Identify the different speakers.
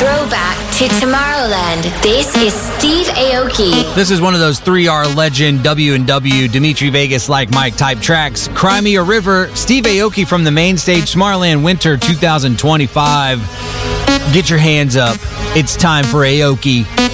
Speaker 1: throwback to Tomorrowland. This is Steve Aoki.
Speaker 2: This is one of those 3R legend W&W Dimitri Vegas like Mike type tracks. Cry Me a River, Steve Aoki from the main stage, Tomorrowland Winter 2025. Get your hands up. It's time for Aoki.